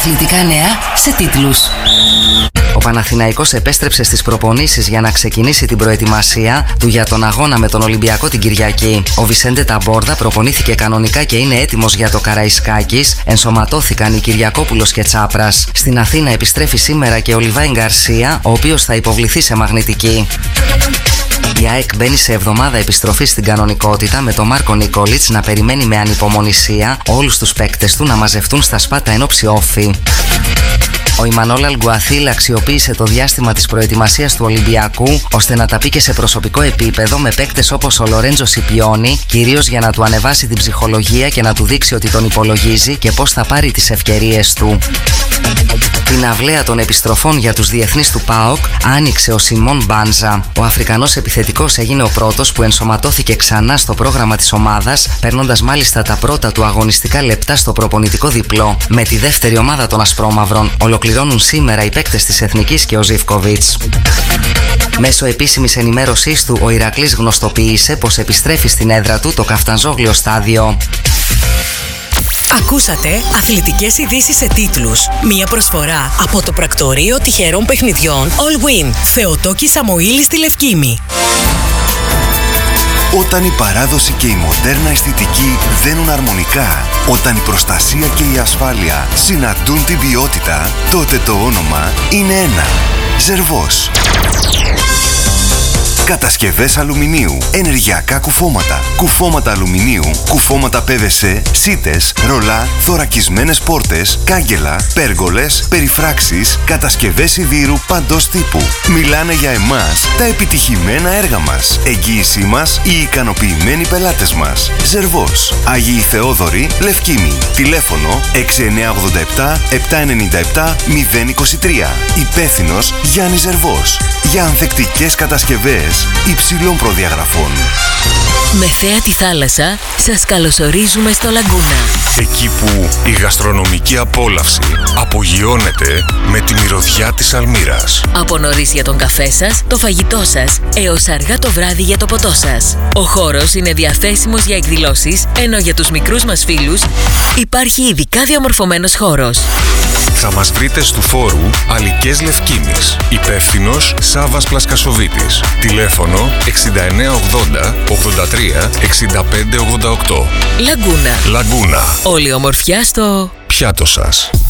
Αθλητικά νέα σε τίτλους. Ο Παναθηναϊκός επέστρεψε στις προπονήσεις για να ξεκινήσει την προετοιμασία του για τον αγώνα με τον Ολυμπιακό την Κυριακή. Ο Βισέντε Ταμπόρδα προπονήθηκε κανονικά και είναι έτοιμος για το Καραϊσκάκης. Ενσωματώθηκαν οι Κυριακόπουλος και Τσάπρας. Στην Αθήνα επιστρέφει σήμερα και ο Λιβάη Γκαρσία, ο οποίος θα υποβληθεί σε μαγνητική. Η ΑΕΚ μπαίνει σε εβδομάδα επιστροφή στην κανονικότητα, με τον Μάρκο Νικόλιτς να περιμένει με ανυπομονησία όλους τους παίκτες του να μαζευτούν στα Σπάτα εν όψει όφη. Ο Ιμανόλ Αλγκουαθίλ αξιοποίησε το διάστημα της προετοιμασίας του Ολυμπιακού ώστε να τα πει και σε προσωπικό επίπεδο με παίκτες όπως ο Λορέντζο Σιπιόνι, κυρίως για να του ανεβάσει την ψυχολογία και να του δείξει ότι τον υπολογίζει και πώς θα πάρει τις ευκαιρίες του. Την αυλαία των επιστροφών για τους διεθνείς του ΠΑΟΚ άνοιξε ο Σιμών Μπάνζα. Ο Αφρικανός επιθετικός έγινε ο πρώτος που ενσωματώθηκε ξανά στο πρόγραμμα της ομάδας, παίρνοντας μάλιστα τα πρώτα του αγωνιστικά λεπτά στο προπονητικό διπλό. Με τη δεύτερη ομάδα των Ασπρόμαυρων ολοκληρώνουν σήμερα οι παίκτες της Εθνικής και ο Ζίβκοβιτς. Μέσω επίσημης ενημέρωσής του, ο Ηρακλής γνωστοποίησε πως επιστρέφει στην έδρα του το Καφτανζόγλιο στάδιο. Ακούσατε αθλητικές ειδήσεις σε τίτλους. Μία προσφορά από το πρακτορείο τυχερών παιχνιδιών All Win. Θεοτόκη Σαμοήλη στη Λευκήμη. Όταν η παράδοση και η μοντέρνα αισθητική δένουν αρμονικά, όταν η προστασία και η ασφάλεια συναντούν την ποιότητα, τότε το όνομα είναι ένα. Ζερβός. Κατασκευές αλουμινίου, ενεργειακά κουφώματα, κουφώματα αλουμινίου, κουφώματα PVC, σίτες, ρολά, θωρακισμένες πόρτες, κάγκελα, πέργολες, περιφράξεις, κατασκευές σιδήρου παντός τύπου. Μιλάνε για εμάς τα επιτυχημένα έργα μας, εγγύησή μας οι ικανοποιημένοι πελάτες μας. Ζερβός, Αγίη Θεόδωρη, Λευκήμη. Τηλέφωνο 6987 797 023. Υπεύθυνος Γιάννης Ζερβός. Για ανθεκτικές κατασκευές υψηλών προδιαγραφών. Με θέα τη θάλασσα, σας καλωσορίζουμε στο Λαγκούνα. Εκεί που η γαστρονομική απόλαυση απογειώνεται με τη μυρωδιά της Αλμύρας. Από νωρίς για τον καφέ σας, το φαγητό σας, έως αργά το βράδυ για το ποτό σας. Ο χώρος είναι διαθέσιμος για εκδηλώσεις, ενώ για τους μικρούς μας φίλους υπάρχει ειδικά διαμορφωμένος χώρος. Θα μας βρείτε στου φόρου Αλικές Λευκήμης. Υπεύθυνος Σάββας Πλασκασοβίτης. Τηλέφωνο 6980 83 65 88. Λαγκούνα. Λαγκούνα. Όλη ομορφιά στο πιάτο σας.